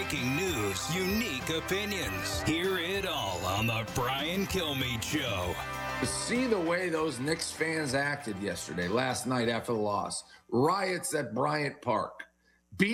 breaking news, unique opinions. Hear it all on the Brian Kilmeade Show. See the way those Knicks fans acted last night after the loss. Riots at Bryant Park.